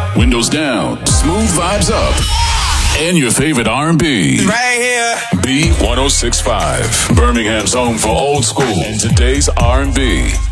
windows down, smooth vibes up, and your favorite R&B. Right here. B1065, Birmingham's home for old school and today's R&B.